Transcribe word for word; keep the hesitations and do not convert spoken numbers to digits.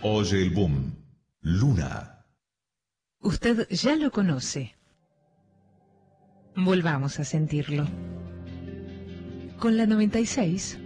Oye el boom. Luna. Usted ya lo conoce. Volvamos a sentirlo. Con la noventa y seis...